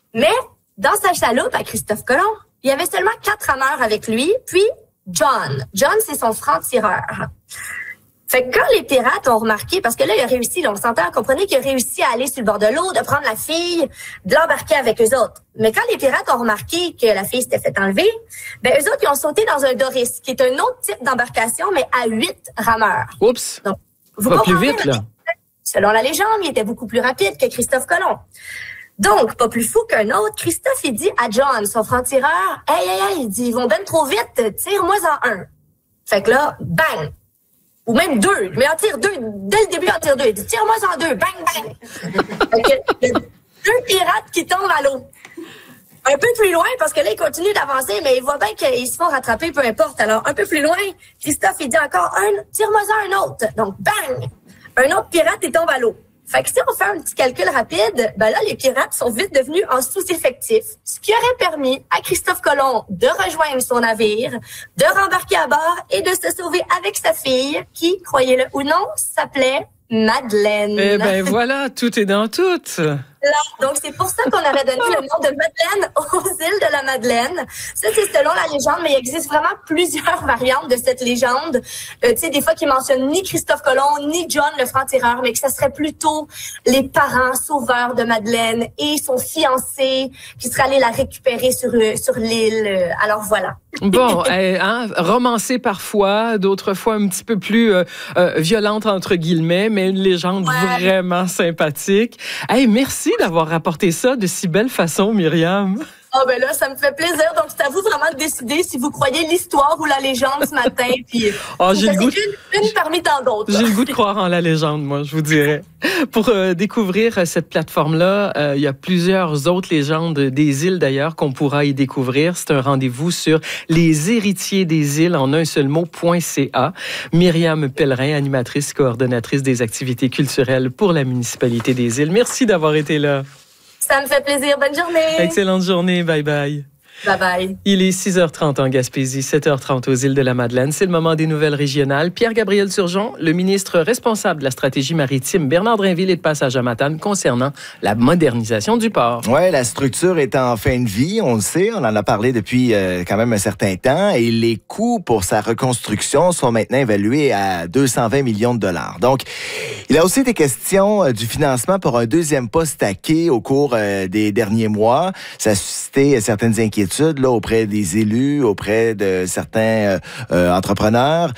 Mais dans sa chaloupe à Christophe Colomb, il y avait seulement 4 rameurs avec lui, puis John. John, c'est son franc-tireur. Fait que quand les pirates ont remarqué, parce que là, il a réussi, on s'entend, comprenez qu'il a réussi à aller sur le bord de l'eau, de prendre la fille, de l'embarquer avec eux autres. Mais quand les pirates ont remarqué que la fille s'était fait enlever, ben eux autres, ils ont sauté dans un Doris, qui est un autre type d'embarcation, mais à 8 rameurs. Oups! Donc, vous pas plus vite, là. Selon la légende, il était beaucoup plus rapide que Christophe Colomb. Donc, pas plus fou qu'un autre, Christophe, il dit à John, son franc-tireur, « Hey, il dit, ils vont ben trop vite, tire-moi-en un. » Fait que là, bang! Ou même 2, mais en tire 2, dès le début, en tire 2. Il dit, tire-moi-en 2, bang, bang! Fait que, 2 pirates qui tombent à l'eau. Un peu plus loin, parce que là, ils continuent d'avancer, mais ils voient bien qu'ils se font rattraper, peu importe. Alors, un peu plus loin, Christophe, il dit encore tire-moi-en un autre. Donc, bang! Un autre pirate, il tombe à l'eau. Fait que si on fait un petit calcul rapide, ben là, les pirates sont vite devenus en sous-effectif, ce qui aurait permis à Christophe Colomb de rejoindre son navire, de rembarquer à bord et de se sauver avec sa fille, qui, croyez-le ou non, s'appelait Madeleine. Eh ben voilà, tout est dans tout. Là, donc, c'est pour ça qu'on aurait donné le nom de Madeleine aux îles de la Madeleine. Ça, c'est selon la légende, mais il existe vraiment plusieurs variantes de cette légende. Tu sais, des fois, qui mentionnent ni Christophe Colomb, ni John, le franc-tireur, mais que ça serait plutôt les parents sauveurs de Madeleine et son fiancé qui serait allé la récupérer sur l'île. Alors, voilà. Bon, romancé parfois, d'autres fois un petit peu plus violente, entre guillemets, mais une légende vraiment sympathique. Hey, merci d'avoir rapporté ça de si belle façon, Myriam. Ah ben là, ça me fait plaisir. Donc, c'est à vous vraiment de décider si vous croyez l'histoire ou la légende ce matin. Puis, j'ai le goût une parmi tant d'autres. J'ai le goût de croire en la légende, moi, je vous dirais. Pour découvrir cette plateforme-là, il y a plusieurs autres légendes des îles, d'ailleurs, qu'on pourra y découvrir. C'est un rendez-vous sur les héritiers des îles en un seul mot.ca. Myriam Pellerin, animatrice, coordonnatrice des activités culturelles pour la municipalité des îles. Merci d'avoir été là. Ça me fait plaisir. Bonne journée. Excellente journée. Bye bye. Bye-bye. Il est 6h30 en Gaspésie, 7h30 aux îles de la Madeleine. C'est le moment des nouvelles régionales. Pierre-Gabriel Turgeon, le ministre responsable de la stratégie maritime, Bernard Drinville, est de passage à Matane concernant la modernisation du port. Oui, la structure est en fin de vie, on le sait, on en a parlé depuis quand même un certain temps, et les coûts pour sa reconstruction sont maintenant évalués à 220 millions de dollars. Donc, il a aussi été question du financement pour un deuxième poste à quai au cours des derniers mois. Ça a suscité certaines inquiétudes là, auprès des élus, auprès de certains entrepreneurs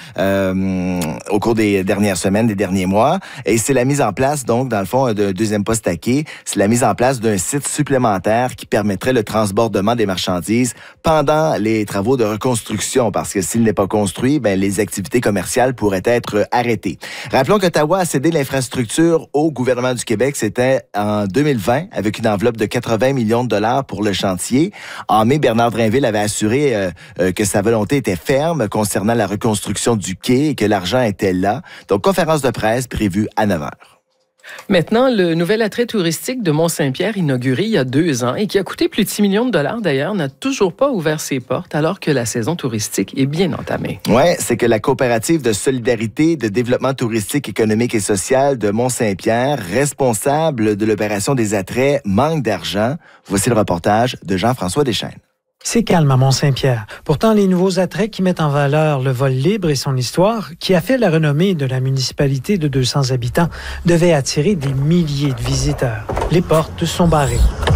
au cours des dernières semaines, des derniers mois. Et c'est la mise en place, donc, dans le fond, d'un deuxième poste à quai. C'est la mise en place d'un site supplémentaire qui permettrait le transbordement des marchandises pendant les travaux de reconstruction, parce que s'il n'est pas construit, ben, les activités commerciales pourraient être arrêtées. Rappelons qu'Ottawa a cédé l'infrastructure au gouvernement du Québec. C'était en 2020, avec une enveloppe de 80 millions de dollars pour le chantier. En mai, Bernard Drinville avait assuré que sa volonté était ferme concernant la reconstruction du quai et que l'argent était là. Donc, conférence de presse prévue à 9h. Maintenant, le nouvel attrait touristique de Mont-Saint-Pierre, inauguré il y a 2 ans et qui a coûté plus de 6 millions de dollars d'ailleurs, n'a toujours pas ouvert ses portes alors que la saison touristique est bien entamée. Oui, c'est que la coopérative de solidarité, de développement touristique, économique et social de Mont-Saint-Pierre, responsable de l'opération des attraits, manque d'argent. Voici le reportage de Jean-François Deschaines. C'est calme à Mont-Saint-Pierre. Pourtant, les nouveaux attraits qui mettent en valeur le vol libre et son histoire, qui a fait la renommée de la municipalité de 200 habitants, devaient attirer des milliers de visiteurs. Les portes sont barrées.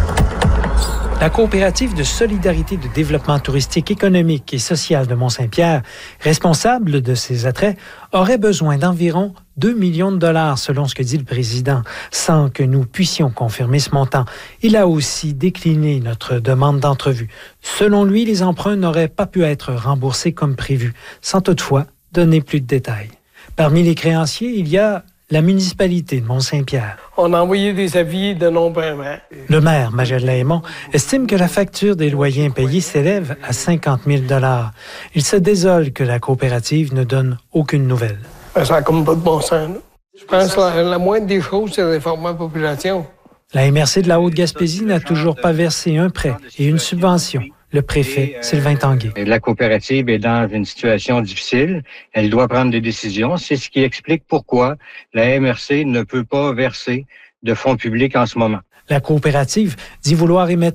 La coopérative de solidarité de développement touristique, économique et social de Mont-Saint-Pierre, responsable de ces attraits, aurait besoin d'environ 2 millions de dollars selon ce que dit le président, sans que nous puissions confirmer ce montant. Il a aussi décliné notre demande d'entrevue. Selon lui, les emprunts n'auraient pas pu être remboursés comme prévu, sans toutefois donner plus de détails. Parmi les créanciers, il y a la municipalité de Mont-Saint-Pierre. On a envoyé des avis de non-paiement. Le maire, Magella Aymon, estime que la facture des loyers impayés s'élève à 50 000 $. Il se désole que la coopérative ne donne aucune nouvelle. Ça n'a comme pas de bon sens. Là. Je pense que la moindre des choses, c'est d'informer la population. La MRC de la Haute-Gaspésie n'a toujours pas versé un prêt et une subvention. Le préfet, Sylvain Tanguay. La coopérative est dans une situation difficile. Elle doit prendre des décisions. C'est ce qui explique pourquoi la MRC ne peut pas verser de fonds publics en ce moment. La coopérative dit vouloir émettre